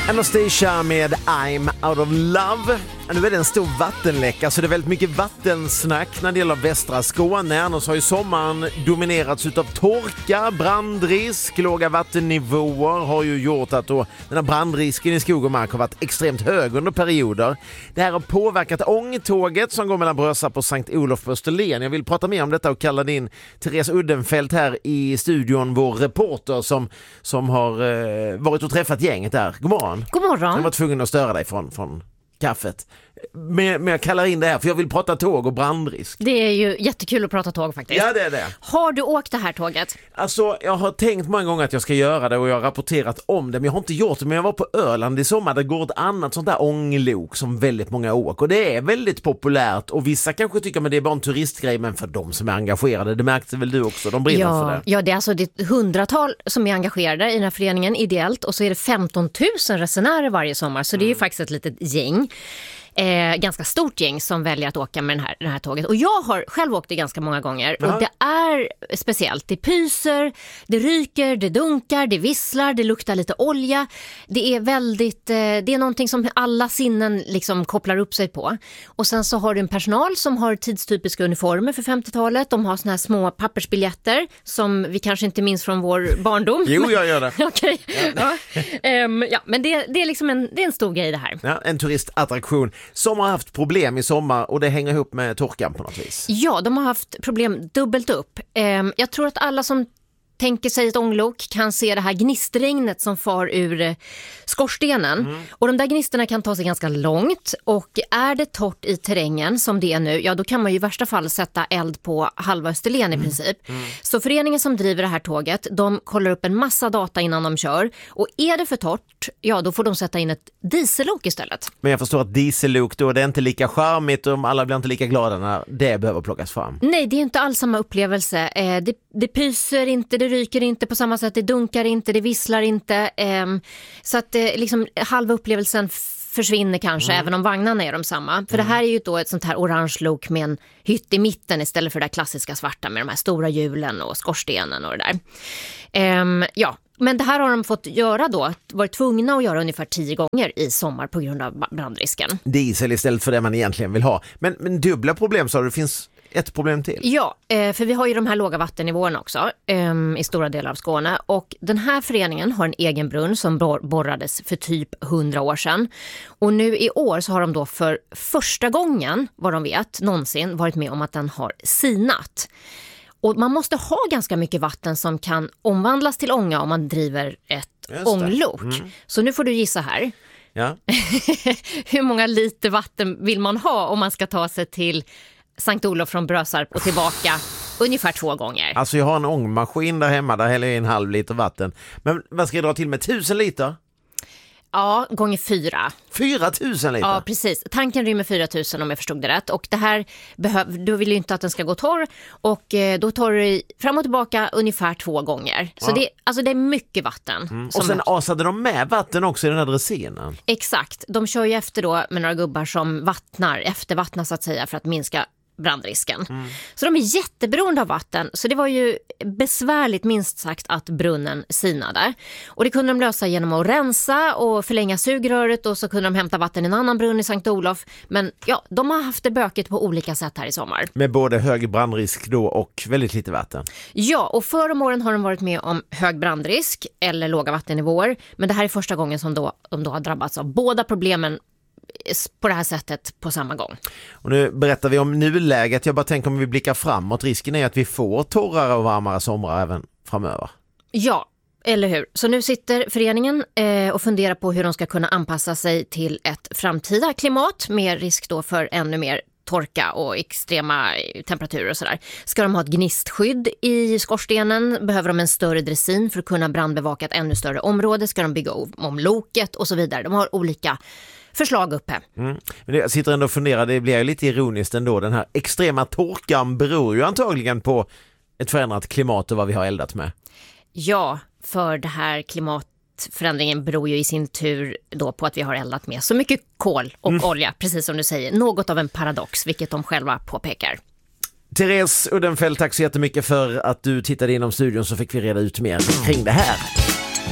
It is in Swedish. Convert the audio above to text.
Anastasia med I'm Out of Love. Nu är det en stor vattenläcka, så det är väldigt mycket vattensnack när det gäller västra Skåne. Annars har ju sommaren dominerats utav torka, brandrisk, låga vattennivåer har ju gjort att då den här brandrisken i skog och mark har varit extremt hög under perioder. Det här har påverkat ångtåget som går mellan Brösarp och Sankt Olof på Österlen. Jag vill prata mer om detta och kalla in Therese Uddenfelt här i studion, vår reporter som har varit och träffat gänget där. God morgon. God morgon. Jag var tvungen att störa dig från kaffet. Men jag kallar in det här för jag vill prata tåg och brandrisk. Det är ju jättekul att prata tåg faktiskt. Ja, det är det. Har du åkt det här tåget? Alltså, jag har tänkt många gånger att jag ska göra det och jag har rapporterat om det, men jag har inte gjort det. Men jag var på Öland i sommar, det går ett annat sånt där ånglok som väldigt många åker. Och det är väldigt populärt och vissa kanske tycker att det är bara en turistgrej, men för de som är engagerade, det märkte väl du också, de brinner för det. Ja, det är alltså det 100-tal som är engagerade i den här föreningen ideellt och så är det 15 000 resenärer varje sommar, så det är ju faktiskt ett litet gäng. Ganska stort gäng som väljer att åka med det här tåget. Och jag har själv åkt det ganska många gånger. Ja. Och det är speciellt. Det pyser, det ryker, det dunkar, det visslar, det luktar lite olja. Det är väldigt, det är någonting som alla sinnen liksom kopplar upp sig på. Och sen så har du en personal som har tidstypiska uniformer för 50-talet. De har såna här små pappersbiljetter som vi kanske inte minns från vår barndom. Jo, jag gör det. Okej. Ja. Ja, men det är liksom det är en stor grej det här. Ja, en turistattraktion som har haft problem i sommar och det hänger ihop med torkan på något vis. Ja, de har haft problem dubbelt upp. Jag tror att alla som tänker sig ett ånglok kan se det här gnistregnet som far ur skorstenen. Och de där gnisterna kan ta sig ganska långt, och är det torrt i terrängen som det är nu, ja då kan man ju i värsta fall sätta eld på halva Österlen i princip. Så föreningen som driver det här tåget, de kollar upp en massa data innan de kör, och är det för torrt, ja då får de sätta in ett diesellok istället. Men jag förstår att diesellok då, det är inte lika charmigt och alla blir inte lika glada när det behöver plockas fram. Nej, det är inte alls samma upplevelse. Det pyser inte, det ryker inte på samma sätt, det dunkar inte, det visslar inte. Så att liksom halva upplevelsen försvinner kanske, även om vagnarna är de samma. För det här är ju då ett sånt här orange lok med en hytt i mitten istället för det klassiska svarta med de här stora hjulen och skorstenen och det där. Ja, men det här har de fått göra då, varit tvungna att göra ungefär 10 gånger i sommar på grund av brandrisken. Diesel istället för det man egentligen vill ha. Men dubbla problem, så det finns ett problem till. Ja, för vi har ju de här låga vattennivåerna också i stora delar av Skåne. Och den här föreningen har en egen brunn som borrades för typ 100 år sedan. Och nu i år så har de då för första gången, vad de vet, någonsin varit med om att den har sinat. Och man måste ha ganska mycket vatten som kan omvandlas till ånga om man driver ett ånglok. Så nu får du gissa här. Ja. Hur många liter vatten vill man ha om man ska ta sig till Sankt Olof från Brösarp och tillbaka ungefär 2 gånger? Alltså jag har en ångmaskin där hemma, där häller jag 1,5 liter vatten. Men vad ska jag dra till med 1000 liter? Ja, gånger 4. 4000 liter? Ja, precis. Tanken rymmer 4000 om jag förstod det rätt. Och det här du vill ju inte att den ska gå torr. Och då tar du fram och tillbaka ungefär 2 gånger. Så det är mycket vatten. Och sen asade de med vatten också i den här dressinen? Exakt. De kör ju efter då med några gubbar som eftervattnar så att säga, för att minska brandrisken. Så de är jätteberoende av vatten. Så det var ju besvärligt minst sagt att brunnen sinade. Och det kunde de lösa genom att rensa och förlänga sugröret, och så kunde de hämta vatten i en annan brunn i Sankt Olof. Men ja, de har haft det bökigt på olika sätt här i sommar. Med både hög brandrisk då och väldigt lite vatten? Ja, och förr om åren har de varit med om hög brandrisk eller låga vattennivåer. Men det här är första gången som de då har drabbats av båda problemen på det här sättet på samma gång. Och nu berättar vi om nuläget. Jag bara tänker, om vi blickar framåt, risken är att vi får torrare och varmare somrar även framöver. Ja, eller hur? Så nu sitter föreningen och funderar på hur de ska kunna anpassa sig till ett framtida klimat med risk då för ännu mer torka och extrema temperaturer och sådär. Ska de ha ett gnistskydd i skorstenen? Behöver de en större dressin för att kunna brandbevaka ett ännu större område? Ska de bygga om loket och så vidare? De har olika förslag uppe. Men jag sitter ändå och funderar, det blir ju lite ironiskt ändå. Den här extrema torkan beror ju antagligen på ett förändrat klimat och vad vi har eldat med. Ja, för det här klimatförändringen beror ju i sin tur då på att vi har eldat med så mycket kol och olja, precis som du säger. Något av en paradox, vilket de själva påpekar. Therese Uddenfelt, tack så jättemycket för att du tittade inom studion, så fick vi reda ut mer kring det här.